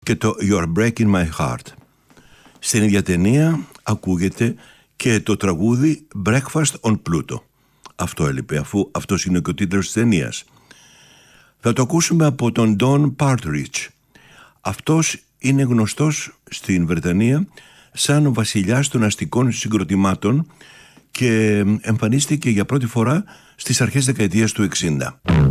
και το You're Breaking My Heart. Στην ίδια ταινία ακούγεται και το τραγούδι Breakfast on Pluto. Αυτό έλειπε, αφού αυτός είναι και ο τίτλος της ταινίας. Θα το ακούσουμε από τον Don Partridge. Αυτός είναι γνωστός στην Βρετανία σαν ο βασιλιάς των αστικών συγκροτημάτων και εμφανίστηκε για πρώτη φορά στις αρχές δεκαετίας του 60.